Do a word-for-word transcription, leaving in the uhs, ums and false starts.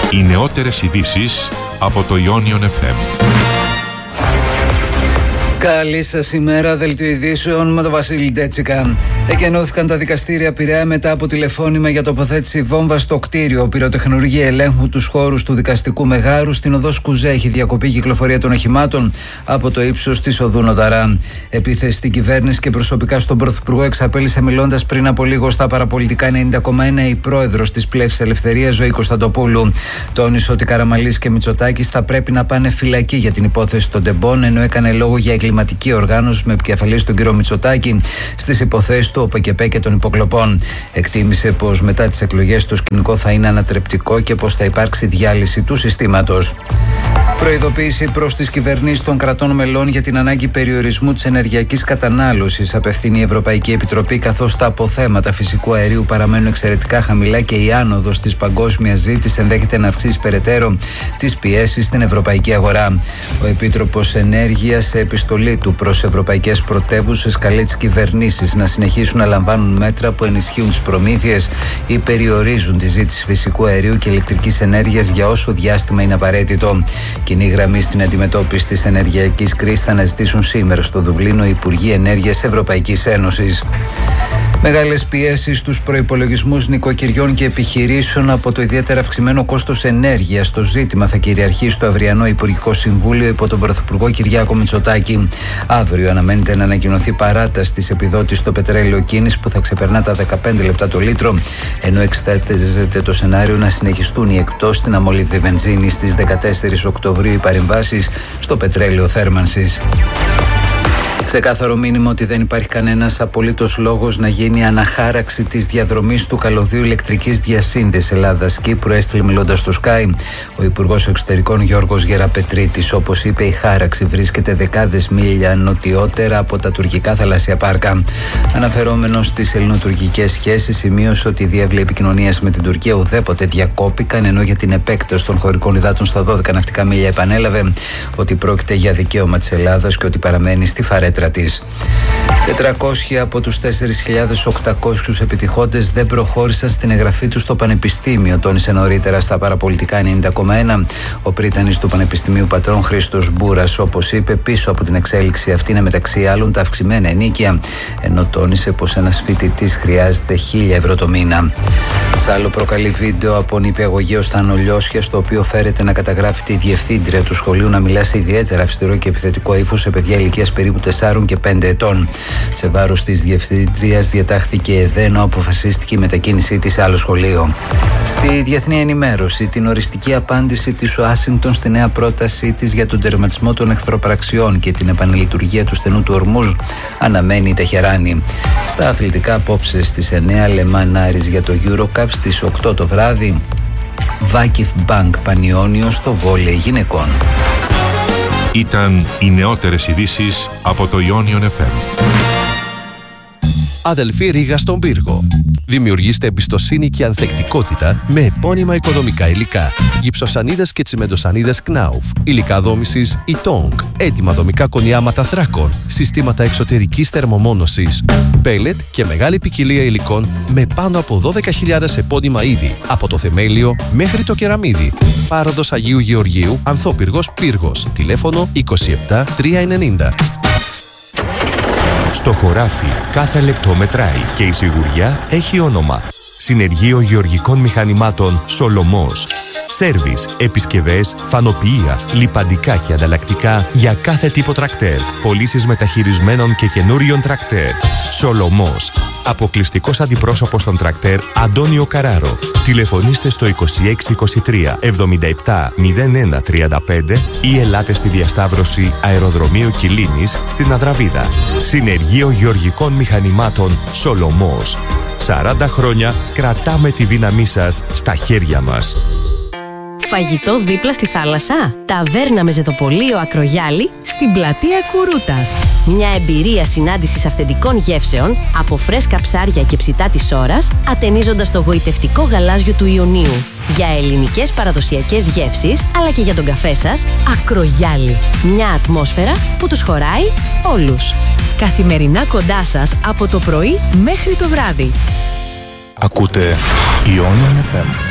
Οι νεότερες ειδήσεις από το Ionion εφ εμ. Καλή σας ημέρα, δελτίο ειδήσεων με τον Βασίλη Ντέτσικα. Εκενώθηκαν τα δικαστήρια Πειραιά μετά από τηλεφώνημα για τοποθέτηση βόμβα στο κτίριο. Πυροτεχνουργία ελέγχου τους χώρους του δικαστικού μεγάρου στην οδό Σκουζέ. Έχει διακοπεί η κυκλοφορία των οχημάτων από το ύψος της οδού Νοταρά. Επίθεση στην κυβέρνηση και προσωπικά στον Πρωθυπουργό εξαπέλυσε μιλώντας πριν από λίγο στα παραπολιτικά ενενήντα κόμμα ένα η πρόεδρος της Πλεύσης Ελευθερίας, Ζωή Κωνσταντοπούλου. Τόνισε ότι Καραμανλής και Μητσοτάκης θα πρέπει να πάνε φυλακή για την υπόθεση των τεμπών, ενώ έκανε λόγο για εγκληματική οργάνωση με επικεφαλής τον κύριο Μητσοτάκη στις υποθέσεις του ΟΠΕΚΕΠΕ και των υποκλοπών. Εκτίμησε πως μετά τις εκλογές το σκηνικό θα είναι ανατρεπτικό και πως θα υπάρξει διάλυση του συστήματος. Προειδοποίηση προς τις κυβερνήσεις των κρατών μελών για την ανάγκη περιορισμού της ενεργειακής κατανάλωσης απευθύνει η Ευρωπαϊκή Επιτροπή, καθώς τα αποθέματα φυσικού αερίου παραμένουν εξαιρετικά χαμηλά και η άνοδος της παγκόσμιας ζήτησης ενδέχεται να αυξήσει περαιτέρω τις πιέσεις στην ευρωπαϊκή αγορά. Ο Επίτροπος Ενέργειας, σε επιστολή του προς ευρωπαϊκές πρωτεύουσες, καλεί τις κυβερνήσεις να συνεχίσουν να λαμβάνουν μέτρα που ενισχύουν τις προμήθειες ή περιορίζουν τη ζήτηση φυσικού αερίου και ηλεκτρικής ενέργειας για όσο διάστημα είναι απαραίτητο. Κοινή γραμμή στην αντιμετώπιση της ενεργειακής κρίσης θα αναζητήσουν σήμερα στο Δουβλίνο οι Υπουργοί Ενέργειας Ευρωπαϊκής Ένωσης. Μεγάλες πιέσεις στους προϋπολογισμούς νοικοκυριών και επιχειρήσεων από το ιδιαίτερα αυξημένο κόστος ενέργειας. Το ζήτημα θα κυριαρχεί στο αυριανό Υπουργικό Συμβούλιο υπό τον Πρωθυπουργό Κυριάκο Μητσοτάκη. Αύριο αναμένεται να ανακοινωθεί παράταση της επιδότησης στο πετρέλαιο κίνης που θα ξεπερνά τα δεκαπέντε λεπτά το λίτρο, ενώ εξετάζεται το σενάριο να συνεχιστούν οι εκπτώσεις στην αμολύβδη βενζίνη. Στις δεκατέσσερις Οκτωβρίου οι παρεμβάσεις στο πετρέλαιο θέρμανσης. Ξεκάθαρο μήνυμα ότι δεν υπάρχει κανένας απολύτως λόγος να γίνει αναχάραξη της διαδρομής του καλωδίου ηλεκτρικής διασύνδεσης Ελλάδας-Κύπρου, έστειλε μιλώντας στο Sky ο Υπουργός Εξωτερικών Γιώργος Γεραπετρίτης. Όπως είπε, η χάραξη βρίσκεται δεκάδες μίλια νοτιότερα από τα τουρκικά θαλάσσια πάρκα. Αναφερόμενος στις ελληνοτουρκικές σχέσεις, σημείωσε ότι οι διάβλοι επικοινωνίας με την Τουρκία ουδέποτε διακόπηκαν, ενώ για την επέκταση των χωρικών υδάτων στα δώδεκα ναυτικά μίλια επανέλαβε ότι πρόκειται για δικαίωμα της Ελλάδας και ότι παραμένει στη φαρέτρα της. τετρακόσιοι από τους τέσσερις χιλιάδες οκτακόσιους επιτυχώντες δεν προχώρησαν στην εγγραφή τους στο Πανεπιστήμιο, τόνισε νωρίτερα στα παραπολιτικά ενενήντα κόμμα ένα ο πρίτανης του Πανεπιστημίου Πατρών Χρήστος Μπούρας. Όπως είπε, πίσω από την εξέλιξη αυτή είναι μεταξύ άλλων τα αυξημένα ενίκια, ενώ τόνισε πως ένας φοιτητής χρειάζεται χίλια ευρώ το μήνα. Σ' άλλο προκαλεί βίντεο από νηπιαγωγείο στα Νολιώσια, στο οποίο φέρεται να καταγράφει τη διευθύντρια του σχολείου να μιλά σε ιδιαίτερα αυστηρό και επιθετικό ύφος σε παιδιά ηλικίας περίπου τεσσάρων και πέντε ετών. Σε βάρος της διευθύντριας διατάχθηκε εδένο, αποφασίστηκε η μετακίνησή της σε άλλο σχολείο. Στη διεθνή ενημέρωση, την οριστική απάντηση της Ουάσιγκτον στη νέα πρότασή της για τον τερματισμό των εχθροπραξιών και την επανελειτουργία του στενού του Ορμούζ αναμένει η Τεχεράνη. Στα αθλητικά, απόψε στις εννέα Λεμανάρης για το EuroCup, στις οκτώ το βράδυ Βάκιφ Μπανκ Πανιόνιο στο βόλεϊ γυναικών. Ήταν οι νεότερες ειδήσεις από το Ionion εφ εμ. Αδελφή Ρήγα στον πύργο. Δημιουργήστε εμπιστοσύνη και ανθεκτικότητα με επώνυμα οικοδομικά υλικά. Γυψοσανίδες και τσιμεντοσανίδες Knauf. Υλικά δόμησης Itong. Έτοιμα δομικά κονιάματα θράκων. Συστήματα εξωτερικής θερμομόνωσης. Πέλετ και μεγάλη ποικιλία υλικών με πάνω από δώδεκα χιλιάδες επώνυμα είδη. Από το θεμέλιο μέχρι το κεραμίδι. Πάροδος Αγίου Γεωργίου, Ανθόπυργος Πύργος. Τηλέφωνο είκοσι επτά τριακόσια ενενήντα. Στο χωράφι κάθε λεπτό μετράει και η σιγουριά έχει όνομα. Συνεργείο Γεωργικών Μηχανημάτων Σολομός. Σέρβις, επισκευές, φανοποιεία, λιπαντικά και ανταλλακτικά για κάθε τύπο τρακτέρ. Πωλήσεις μεταχειρισμένων και καινούριων τρακτέρ. Σολομός. Αποκλειστικός αντιπρόσωπος των τρακτέρ Αντώνιο Καράρο. Τηλεφωνήστε στο είκοσι έξι είκοσι τρία εβδομήντα επτά μηδέν ένα τριάντα πέντε ή ελάτε στη διασταύρωση Αεροδρομίου Κιλίνης στην Αδραβίδα. Συνεργείο Γεωργικών Μηχανημάτων Σολομός. σαράντα χρόνια κρατάμε τη δύναμή σας στα χέρια μας. Φαγητό δίπλα στη θάλασσα. Ταβέρνα με ζετοπολείο Ακρογιάλη στην πλατεία Κουρούτας. Μια εμπειρία συνάντησης αυθεντικών γεύσεων από φρέσκα ψάρια και ψητά της ώρας, ατενίζοντας το γοητευτικό γαλάζιο του Ιωνίου. Για ελληνικές παραδοσιακές γεύσεις, αλλά και για τον καφέ σας, Ακρογιάλη. Μια ατμόσφαιρα που τους χωράει όλους. Καθημερινά κοντά σας από το πρωί μέχρι το βράδυ. Ακούτε Ionion εφ εμ.